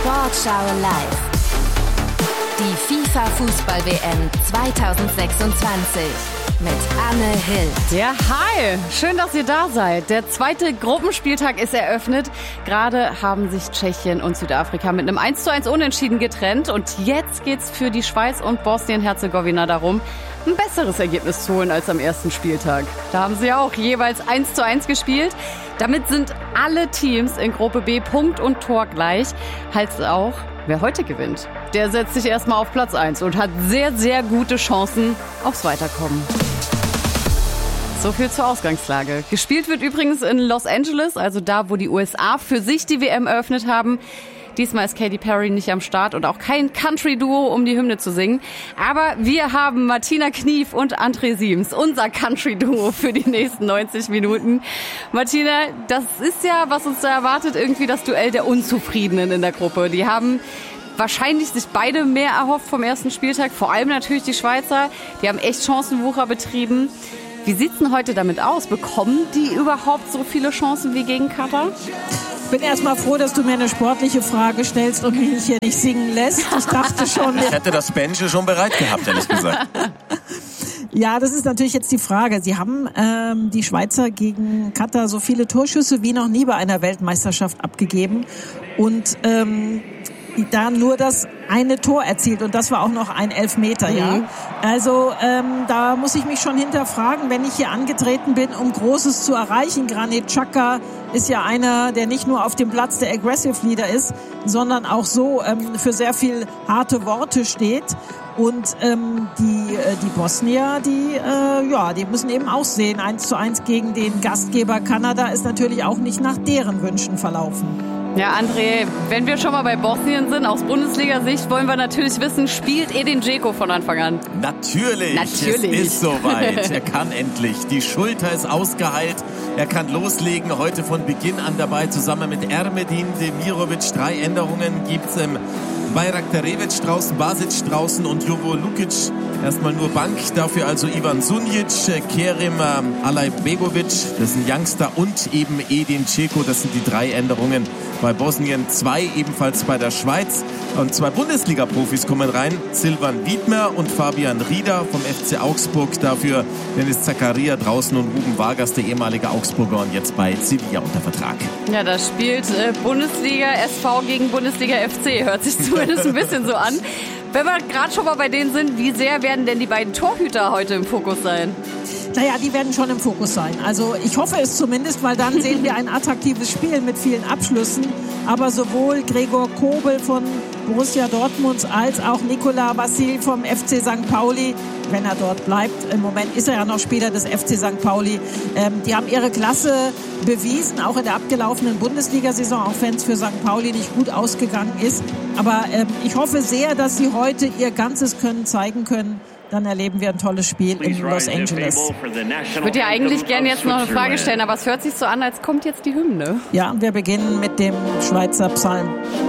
Sportschau live. Die FIFA-Fußball-WM 2026 mit Anne Hill. Ja, hi! Schön, dass ihr da seid. Der zweite Gruppenspieltag ist eröffnet. Gerade haben sich Tschechien und Südafrika mit einem 1:1 Unentschieden getrennt. Und jetzt geht's für die Schweiz und Bosnien-Herzegowina darum, ein besseres Ergebnis zu holen als am ersten Spieltag. Da haben sie ja auch jeweils 1:1 gespielt. Damit sind alle Teams in Gruppe B Punkt und Tor gleich. Heißt auch, wer heute gewinnt, der setzt sich erstmal auf Platz 1 und hat sehr, sehr gute Chancen aufs Weiterkommen. So viel zur Ausgangslage. Gespielt wird übrigens in Los Angeles, also da, wo die USA für sich die WM eröffnet haben. Diesmal ist Katy Perry nicht am Start und auch kein Country-Duo, um die Hymne zu singen. Aber wir haben Martina Knief und André Siems, unser Country-Duo für die nächsten 90 Minuten. Martina, das ist ja, was uns da erwartet, irgendwie das Duell der Unzufriedenen in der Gruppe. Die haben wahrscheinlich sich beide mehr erhofft vom ersten Spieltag, vor allem natürlich die Schweizer. Die haben echt Chancenwucher betrieben. Wie sieht's denn heute damit aus? Bekommen die überhaupt so viele Chancen wie gegen Katar? Ich bin erstmal froh, dass du mir eine sportliche Frage stellst und mich hier nicht singen lässt. Ich dachte schon... Ich hätte das Bändchen schon bereit gehabt, ehrlich gesagt. Ja, das ist natürlich jetzt die Frage. Sie haben die Schweizer gegen Katar so viele Torschüsse wie noch nie bei einer Weltmeisterschaft abgegeben. Und da nur das eine Tor erzielt und das war auch noch ein Elfmeter, ja. Also da muss ich mich schon hinterfragen, wenn ich hier angetreten bin, um Großes zu erreichen. Granit Xhaka ist ja einer, der nicht nur auf dem Platz der Aggressive Leader ist, sondern auch so für sehr viel harte Worte steht. Und die Bosnier, die müssen eben auch sehen, 1:1 gegen den Gastgeber Kanada ist natürlich auch nicht nach deren Wünschen verlaufen. Ja, André, wenn wir schon mal bei Bosnien sind, aus Bundesliga-Sicht, wollen wir natürlich wissen, spielt Edin Dzeko von Anfang an? Natürlich. Es ist soweit. Er kann endlich. Die Schulter ist ausgeheilt. Er kann loslegen. Heute von Beginn an dabei, zusammen mit Ermedin Demirovic. 3 Änderungen gibt's im Bayraktarevic draußen, Basic draußen und Jovo Lukic erstmal nur Bank. Dafür also Ivan Sunjic, Kerim Alajbegovic, das ist ein Youngster, und eben Edin Dzeko. Das sind die 3 Änderungen bei Bosnien. 2 ebenfalls bei der Schweiz. Und 2 Bundesliga-Profis kommen rein. Silvan Wiedmer und Fabian Rieder vom FC Augsburg. Dafür Dennis Zakaria draußen und Ruben Vargas, der ehemalige Augsburger und jetzt bei Sevilla unter Vertrag. Ja, da spielt Bundesliga SV gegen Bundesliga FC. Hört sich zumindest ein bisschen so an. Wenn wir gerade schon mal bei denen sind, wie sehr werden denn die beiden Torhüter heute im Fokus sein? Naja, die werden schon im Fokus sein. Also ich hoffe es zumindest, weil dann sehen wir ein attraktives Spiel mit vielen Abschlüssen. Aber sowohl Gregor Kobel von Borussia Dortmund als auch Nicolas Vassil vom FC St. Pauli, wenn er dort bleibt, im Moment ist er ja noch Spieler des FC St. Pauli, die haben ihre Klasse bewiesen, auch in der abgelaufenen Bundesliga-Saison, auch wenn es für St. Pauli nicht gut ausgegangen ist. Aber ich hoffe sehr, dass sie heute ihr ganzes Können zeigen können. Dann erleben wir ein tolles Spiel in Los Angeles. Ich würde ja eigentlich gerne jetzt noch eine Frage stellen, aber es hört sich so an, als kommt jetzt die Hymne. Ja, wir beginnen mit dem Schweizer Psalm.